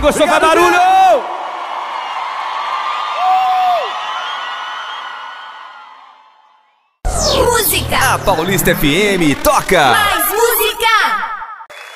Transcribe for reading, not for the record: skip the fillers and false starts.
gostou, faz barulho! Música. A Paulista FM toca.